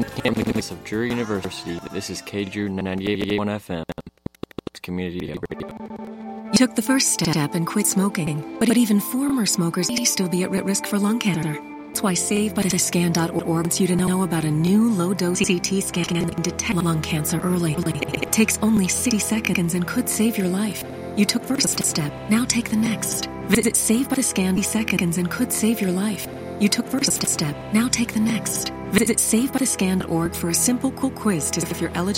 campus of Drury University. This is KDRU 98.1 FM. Community Radio. You took the first step and quit smoking, but even former smokers may still be at risk for lung cancer. That's why SaveByTheScan.org wants you to know about a new low-dose CT scan and detect lung cancer early. It takes only 60 seconds and could save your life. You took first step, now take the next. Visit SaveByTheScan seconds and could save your life. You took first step, now take the next. Visit SaveByTheScan.org for a simple, cool quiz to see if you're eligible